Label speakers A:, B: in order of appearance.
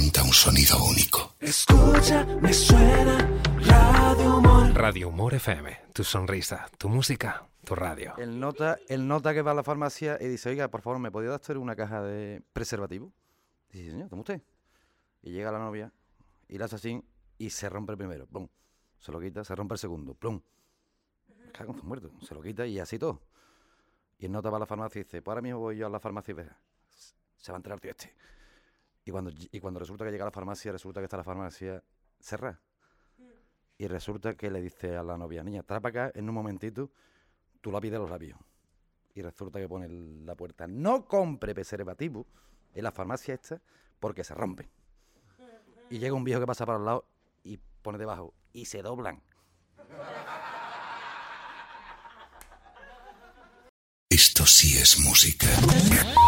A: representa un sonido único.
B: Escucha, me suena Radio Humor.
C: Radio Humor FM, tu sonrisa, tu música, tu radio.
D: El nota que va a la farmacia y dice, oiga, por favor, ¿me podría dar usted una caja de preservativo? Dice, sí, señor, toma usted. Y llega la novia y la hace así y se rompe el primero, plum. Se lo quita, se rompe el segundo, plum. Me cago en su muerto, se lo quita y así todo. Y el nota va a la farmacia y dice, pues ahora mismo voy yo a la farmacia y verá. Se va a enterar, tío, este. Y cuando resulta que llega a la farmacia, resulta que está la farmacia cerrada. Y resulta que le dice a la novia, niña, trae para acá en un momentito tu lápiz de los labios. Y resulta que pone la puerta, no compre preservativo en la farmacia esta porque se rompe. Y llega un viejo que pasa para los lados y pone debajo, y se doblan.
A: Esto sí es música.